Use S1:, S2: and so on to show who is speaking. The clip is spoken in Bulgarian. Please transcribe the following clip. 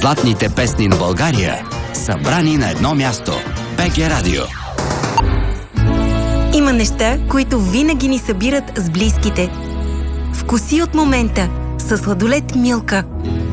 S1: Златните песни на България, събрани на едно място. БГ Радио.
S2: Има неща, които винаги ни събират с близките. Вкуси от момента със сладолед Милка.